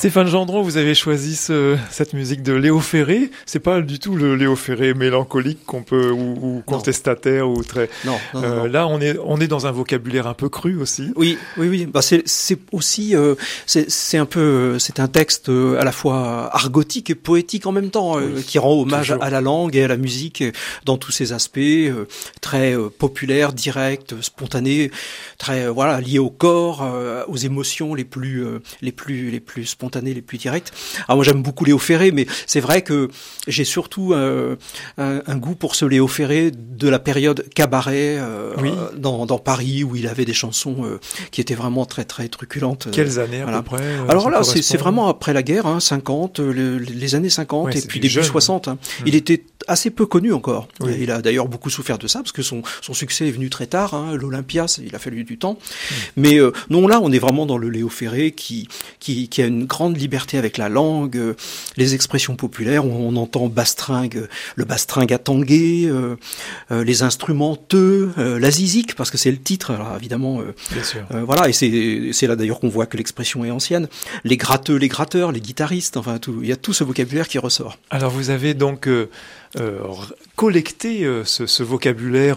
Stéphane Gendron, vous avez choisi cette musique de Léo Ferré. C'est pas du tout le Léo Ferré mélancolique qu'on peut ou contestataire ou très. Non. Là, on est dans un vocabulaire un peu cru aussi. Oui. Bah c'est aussi c'est un texte à la fois argotique et poétique en même temps, qui rend hommage à la langue et à la musique dans tous ses aspects, très populaire, direct, spontané, très lié au corps, aux émotions les plus spontanées, les plus directes. Alors moi j'aime beaucoup Léo Ferré, mais c'est vrai que j'ai surtout un goût pour ce Léo Ferré de la période cabaret dans Paris, où il avait des chansons qui étaient vraiment très très truculentes. Quelles années à peu près Alors là c'est vraiment après la guerre, 50, les années 50 et puis début 60. Il était assez peu connu encore. Il a d'ailleurs beaucoup souffert de ça parce que son succès est venu très tard. L'Olympia, il a fallu du temps. Mais non, là on est vraiment dans le Léo Ferré qui a une grande liberté avec la langue, les expressions populaires. On entend le bastringue à tanguer, les instrumenteux, la zizik, parce que c'est le titre, alors évidemment. Bien sûr. Et c'est là d'ailleurs qu'on voit que l'expression est ancienne. Les gratteux, les gratteurs, les guitaristes, enfin il y a tout ce vocabulaire qui ressort. Alors vous avez donc collecté ce vocabulaire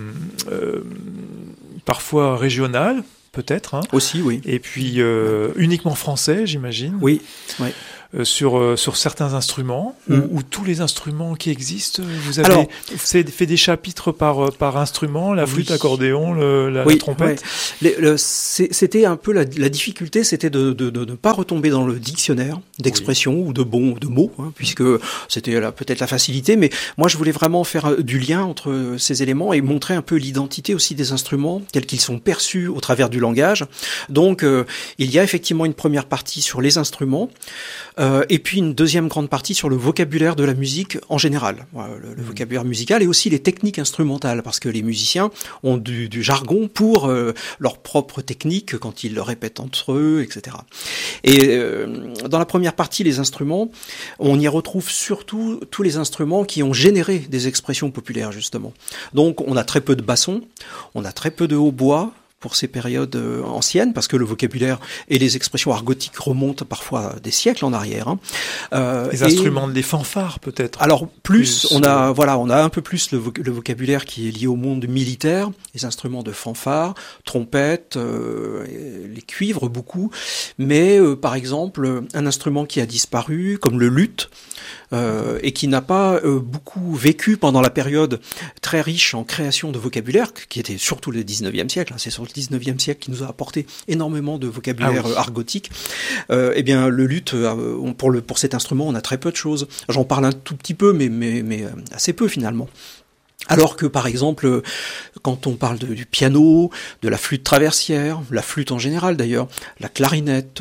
parfois régional, peut-être. Aussi, oui. Et puis uniquement français, j'imagine. Oui. Sur certains instruments ou tous les instruments qui existent. Vous avez fait des chapitres par instrument, la flûte, l'accordéon, la trompette. C'était un peu la difficulté, c'était de ne pas retomber dans le dictionnaire d'expressions ou de mots, puisque c'était peut-être la facilité, mais moi je voulais vraiment faire du lien entre ces éléments et montrer un peu l'identité aussi des instruments tels qu'ils sont perçus au travers du langage. Donc il y a effectivement une première partie sur les instruments, et puis une deuxième grande partie sur le vocabulaire de la musique en général, le vocabulaire musical et aussi les techniques instrumentales, parce que les musiciens ont du jargon pour leurs propres techniques quand ils le répètent entre eux, etc. Et dans la première partie, les instruments, on y retrouve surtout tous les instruments qui ont généré des expressions populaires, justement. Donc on a très peu de bassons, on a très peu de hautbois, pour ces périodes anciennes, parce que le vocabulaire et les expressions argotiques remontent parfois des siècles en arrière. Les instruments des fanfares, peut-être. Alors on a un peu plus le vocabulaire qui est lié au monde militaire, les instruments de fanfare, trompettes, les cuivres beaucoup, mais par exemple un instrument qui a disparu, comme le luth, et qui n'a pas beaucoup vécu pendant la période très riche en création de vocabulaire, qui était surtout le 19e siècle. C'est sur le 19e siècle qui nous a apporté énormément de vocabulaire argotique. Eh bien, le luth, pour cet instrument, on a très peu de choses. J'en parle un tout petit peu, mais assez peu finalement. Alors que, par exemple, quand on parle du piano, de la flûte traversière, la flûte en général d'ailleurs, la clarinette,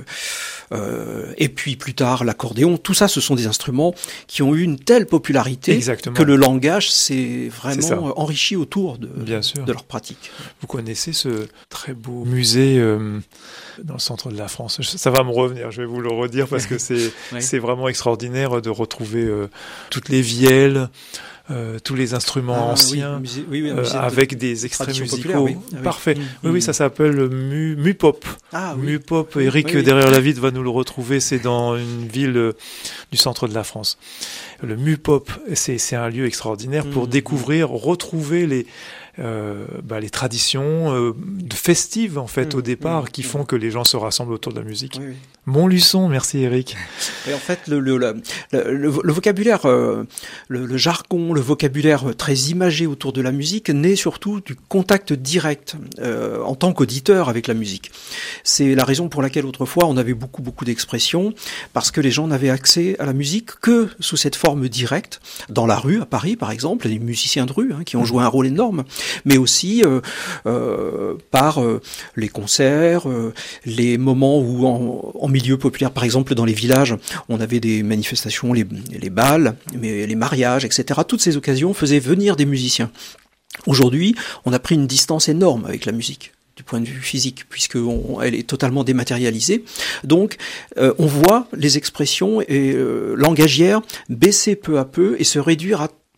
et puis plus tard l'accordéon, tout ça, ce sont des instruments qui ont eu une telle popularité que le langage s'est vraiment enrichi autour de leur pratique. Vous connaissez ce très beau musée dans le centre de la France. Ça va me revenir, je vais vous le redire parce que c'est vraiment extraordinaire de retrouver toutes les vielles, tous les instruments anciens, avec des extraits musicaux. Parfait. Oui, ça s'appelle Mupop. Mupop. Eric derrière la vitre va nous le retrouver. C'est dans une ville du centre de la France. Le Mupop, c'est un lieu extraordinaire pour découvrir, retrouver les traditions festives en fait au départ qui font que les gens se rassemblent autour de la musique. Montluçon, merci Eric. Et en fait le vocabulaire, le jargon, le vocabulaire très imagé autour de la musique naît surtout du contact direct en tant qu'auditeur avec la musique. C'est la raison pour laquelle autrefois on avait beaucoup d'expressions, parce que les gens n'avaient accès à la musique que sous cette forme directe, dans la rue à Paris par exemple, les musiciens de rue qui ont joué un rôle énorme, mais aussi par les concerts, les moments où en milieu populaire, par exemple dans les villages, on avait des manifestations, les bals, mais les mariages, etc. Toutes ces occasions faisaient venir des musiciens. Aujourd'hui, on a pris une distance énorme avec la musique du point de vue physique, puisqu'elle est totalement dématérialisée. Donc, on voit les expressions langagières baisser peu à peu et se réduire à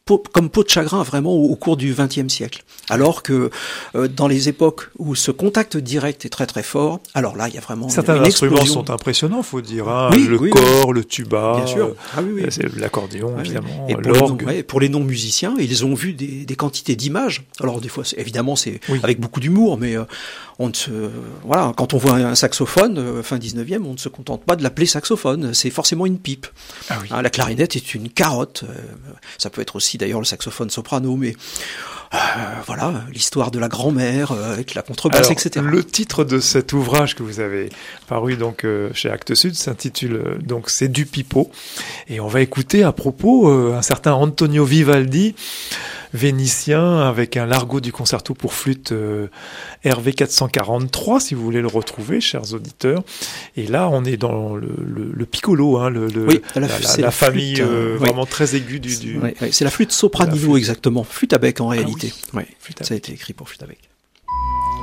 comme peau de chagrin vraiment au cours du XXe siècle. Alors que dans les époques où ce contact direct est très très fort, alors là il y a vraiment certains instruments sont impressionnants, faut dire, hein, cor, le tuba, bien sûr. L'accordéon évidemment, et l'orgue. pour les non-musiciens, ils ont vu des quantités d'images. Alors des fois, évidemment, c'est avec beaucoup d'humour, mais quand on voit un saxophone fin 19e, on ne se contente pas de l'appeler saxophone, c'est forcément une pipe. La clarinette est une carotte. Ça peut être aussi d'ailleurs le saxophone soprano, mais l'histoire de la grand-mère avec la contrebasse, etc. Le titre de cet ouvrage que vous avez paru donc chez Actes Sud s'intitule donc C'est du pipeau, et on va écouter à propos un certain Antonio Vivaldi, vénitien, avec un largo du concerto pour flûte RV 443, si vous voulez le retrouver, chers auditeurs. Et là, on est dans le piccolo, hein, la famille flûte, vraiment très aiguë du... c'est la flûte sopranino, exactement. Flûte à bec, en réalité. Ça a été écrit pour flûte à bec.